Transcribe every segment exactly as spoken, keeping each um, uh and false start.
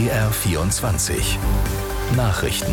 B R vierundzwanzig Nachrichten.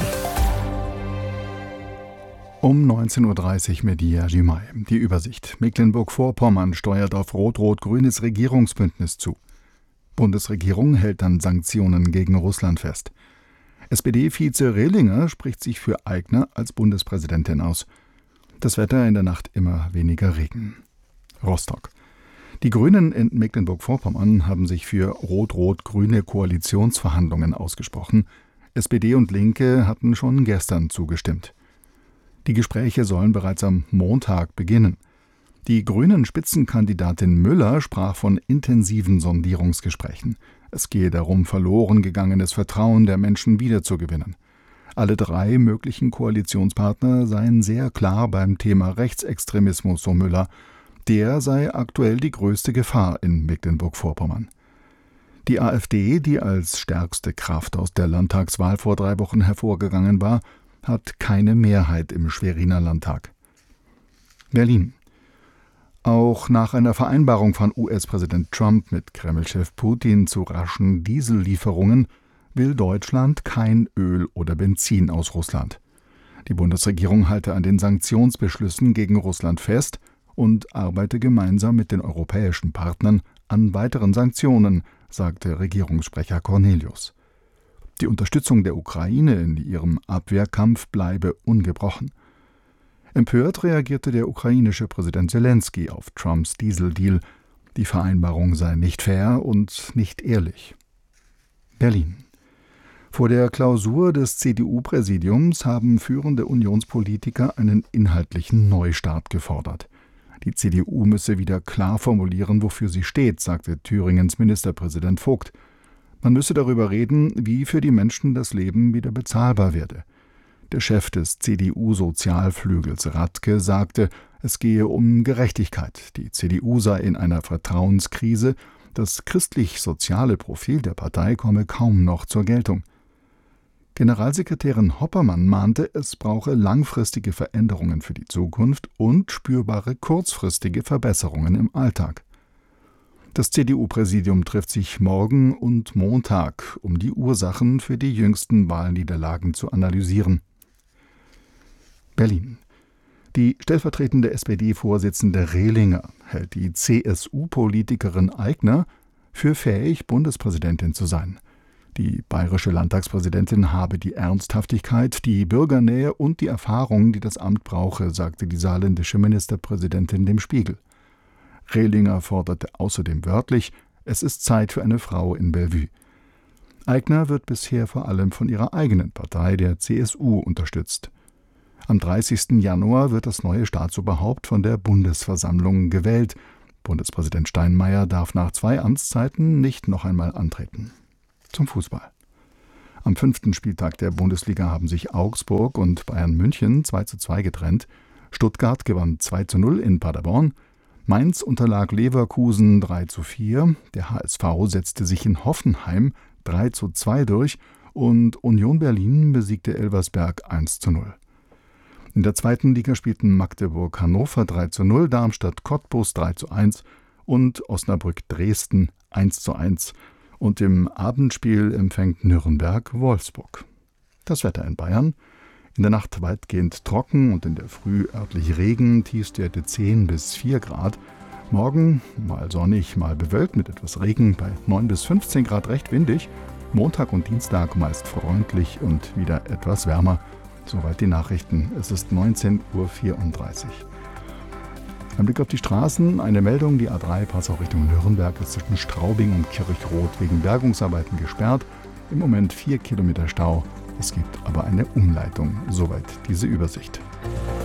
Um neunzehn Uhr dreißig mit Jerzy May. Die Übersicht. Mecklenburg-Vorpommern steuert auf rot-rot-grünes Regierungsbündnis zu. Bundesregierung hält an Sanktionen gegen Russland fest. S P D-Vize Rehlinger spricht sich für Aigner als Bundespräsidentin aus. Das Wetter in der Nacht immer weniger Regen. Rostock. Die Grünen in Mecklenburg-Vorpommern haben sich für rot-rot-grüne Koalitionsverhandlungen ausgesprochen. S P D und Linke hatten schon gestern zugestimmt. Die Gespräche sollen bereits am Montag beginnen. Die Grünen-Spitzenkandidatin Müller sprach von intensiven Sondierungsgesprächen. Es gehe darum, verloren gegangenes Vertrauen der Menschen wiederzugewinnen. Alle drei möglichen Koalitionspartner seien sehr klar beim Thema Rechtsextremismus, so Müller. Der sei aktuell die größte Gefahr in Mecklenburg-Vorpommern. Die AfD, die als stärkste Kraft aus der Landtagswahl vor drei Wochen hervorgegangen war, hat keine Mehrheit im Schweriner Landtag. Berlin. Auch nach einer Vereinbarung von U S-Präsident Trump mit Kreml-Chef Putin zu raschen Diesellieferungen will Deutschland kein Öl oder Benzin aus Russland. Die Bundesregierung halte an den Sanktionsbeschlüssen gegen Russland fest und arbeite gemeinsam mit den europäischen Partnern an weiteren Sanktionen, sagte Regierungssprecher Cornelius. Die Unterstützung der Ukraine in ihrem Abwehrkampf bleibe ungebrochen. Empört reagierte der ukrainische Präsident Selenskyj auf Trumps Dieseldeal. Die Vereinbarung sei nicht fair und nicht ehrlich. Berlin. Vor der Klausur des C D U-Präsidiums haben führende Unionspolitiker einen inhaltlichen Neustart gefordert. Die C D U müsse wieder klar formulieren, wofür sie steht, sagte Thüringens Ministerpräsident Vogt. Man müsse darüber reden, wie für die Menschen das Leben wieder bezahlbar werde. Der Chef des C D U-Sozialflügels Radke sagte, es gehe um Gerechtigkeit. Die C D U sei in einer Vertrauenskrise. Das christlich-soziale Profil der Partei komme kaum noch zur Geltung. Generalsekretärin Hoppermann mahnte, es brauche langfristige Veränderungen für die Zukunft und spürbare kurzfristige Verbesserungen im Alltag. Das C D U-Präsidium trifft sich morgen und Montag, um die Ursachen für die jüngsten Wahlniederlagen zu analysieren. Berlin. Die stellvertretende S P D-Vorsitzende Rehlinger hält die C S U-Politikerin Aigner für fähig, Bundespräsidentin zu sein. Die bayerische Landtagspräsidentin habe die Ernsthaftigkeit, die Bürgernähe und die Erfahrung, die das Amt brauche, sagte die saarländische Ministerpräsidentin dem Spiegel. Rehlinger forderte außerdem wörtlich, es ist Zeit für eine Frau in Bellevue. Aigner wird bisher vor allem von ihrer eigenen Partei, der C S U, unterstützt. Am dreißigsten Januar wird das neue Staatsoberhaupt von der Bundesversammlung gewählt. Bundespräsident Steinmeier darf nach zwei Amtszeiten nicht noch einmal antreten. Zum Fußball. Am fünften Spieltag der Bundesliga haben sich Augsburg und Bayern München zwei zu zwei getrennt. Stuttgart gewann zwei zu null in Paderborn. Mainz unterlag Leverkusen drei zu vier, der H S V setzte sich in Hoffenheim drei zu zwei durch und Union Berlin besiegte Elversberg eins zu null. In der zweiten Liga spielten Magdeburg-Hannover drei zu null, Darmstadt-Cottbus drei zu eins und Osnabrück-Dresden eins zu eins. Und im Abendspiel empfängt Nürnberg-Wolfsburg. Das Wetter in Bayern. In der Nacht weitgehend trocken und in der Früh örtlich Regen, Tiefstwerte zehn bis vier Grad. Morgen mal sonnig, mal bewölkt mit etwas Regen, bei neun bis fünfzehn Grad recht windig. Montag und Dienstag meist freundlich und wieder etwas wärmer. Soweit die Nachrichten. Es ist neunzehn Uhr vierunddreißig. Ein Blick auf die Straßen. Eine Meldung, die A drei Passau Richtung Nürnberg ist zwischen Straubing und Kirchroth wegen Bergungsarbeiten gesperrt. Im Moment vier Kilometer Stau. Es gibt aber eine Umleitung. Soweit diese Übersicht.